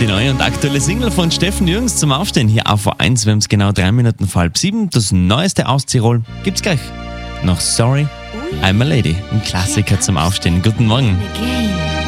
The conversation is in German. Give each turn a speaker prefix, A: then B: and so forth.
A: Die neue und aktuelle Single von Steffen Jürgens zum Aufstehen hier auf A1. Wir haben es genau 3 Minuten vor 6:30. Das neueste aus Tirol gibt's gleich. Noch Sorry, I'm a Lady. Ein Klassiker zum Aufstehen. Guten Morgen.